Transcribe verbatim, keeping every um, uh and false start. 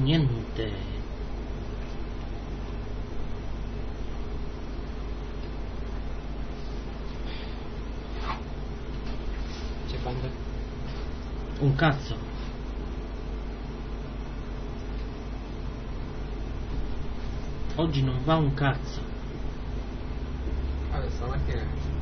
Niente. C'è banda? Un cazzo. Oggi non va un cazzo. Vabbè, stamattina